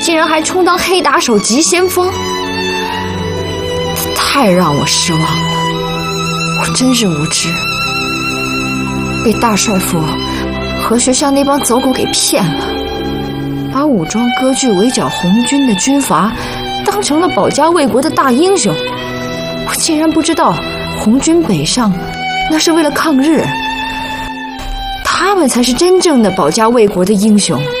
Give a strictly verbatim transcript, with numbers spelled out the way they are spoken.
竟然还充当黑打手急先锋，太让我失望了。我真是无知，被大帅府和学校那帮走狗给骗了，把武装割据围剿红军的军阀当成了保家卫国的大英雄。我竟然不知道红军北上那是为了抗日，他们才是真正的保家卫国的英雄。